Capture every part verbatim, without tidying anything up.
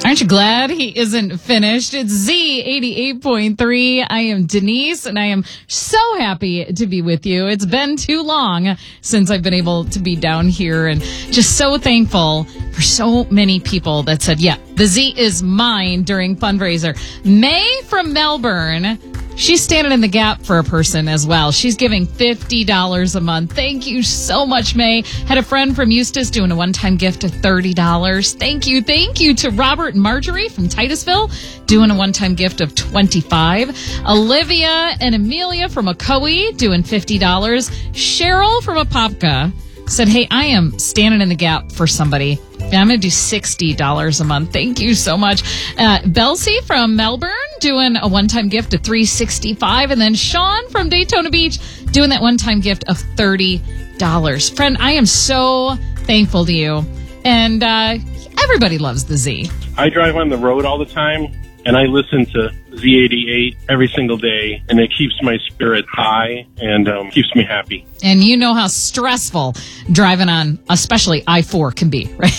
Aren't you glad he isn't finished? It's Z eighty-eight point three. I am Denise, and I am so happy to be with you. It's been too long since I've been able to be down here, and just so thankful for so many people that said, yeah, the Z is mine during fundraiser. May from Melbourne. She's standing in the gap for a person as well. She's giving fifty dollars a month. Thank you so much, May. Had a friend from Eustis doing a one-time gift of thirty dollars. Thank you. Thank you to Robert and Marjorie from Titusville doing a one-time gift of twenty-five dollars. Olivia and Amelia from Ocoee doing fifty dollars. Cheryl from Apopka said, hey, I am standing in the gap for somebody. And I'm going to do sixty dollars a month. Thank you so much. Uh, Belsie from Melbourne doing a one-time gift of three hundred sixty-five dollars. And then Sean from Daytona Beach doing that one-time gift of thirty dollars. Friend, I am so thankful to you. And uh, everybody loves the Z. I drive on the road all the time, and I listen to Z eighty-eight every single day, and it keeps my spirit high and um, keeps me happy. And you know how stressful driving on, especially I four, can be, right?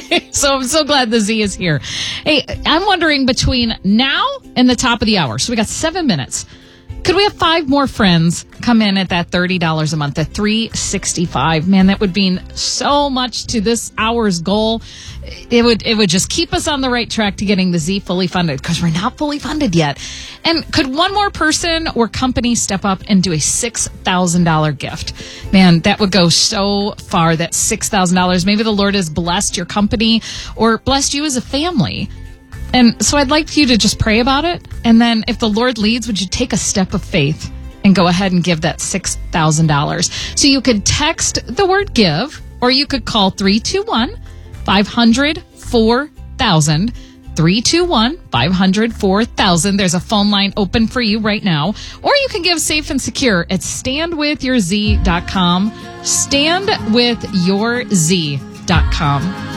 So I'm so glad the Z is here. Hey, I'm wondering between now and the top of the hour, so we got seven minutes. Could we have five more friends come in at that thirty dollars a month, at three hundred sixty-five dollars? Man, that would mean so much to this hour's goal. It would it would just keep us on the right track to getting the Z fully funded, because we're not fully funded yet. And could one more person or company step up and do a six thousand dollars gift? Man, that would go so far, that six thousand dollars. Maybe the Lord has blessed your company or blessed you as a family. And so I'd like for you to just pray about it. And then if the Lord leads, would you take a step of faith and go ahead and give that six thousand dollars? So you could text the word give, or you could call three two one, five hundred, four thousand. three two one, five hundred, four thousand. There's a phone line open for you right now. Or you can give safe and secure at stand with your z dot com. stand with your z dot com.